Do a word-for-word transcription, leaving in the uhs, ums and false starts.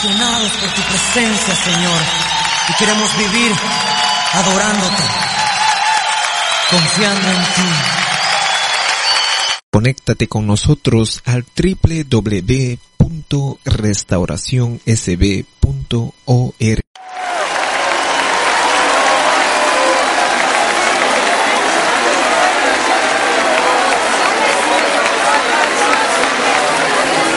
apasionados por tu presencia, Señor, y queremos vivir adorándote, confiando en ti. Conéctate con nosotros al doble u doble u doble u punto restauración s b punto org.